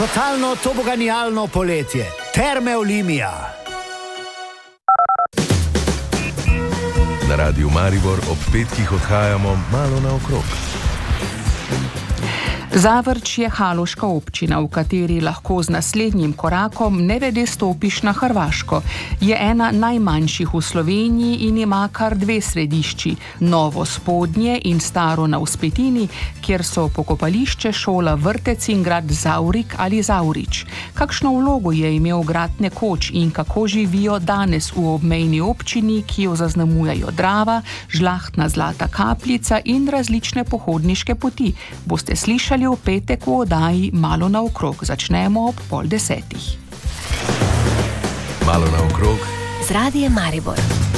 Totalno toboganijalno poletje. Terme Olimia. Na Radiu Maribor ob petkih odhajamo malo naokrog. Zavrč je haloška občina, v kateri lahko z naslednjim korakom nevede stopiš na Hrvaško. Je ena najmanjših v Sloveniji in ima kar dve središči, Novo Spodnje in Staro na Vzpetini, kjer so pokopališče, šola, vrtec in grad Zavrik ali Zavrič. Kakšno vlogo je imel grad nekoč in kako živijo danes v obmejni občini, ki jo zaznamujejo Drava, žlahtna Zlata Kapljica in različne pohodniške poti, boste slišali v petek v oddaji Malo naokrog. Začnemo ob 9:30. Malo naokrog z Radiem Maribor.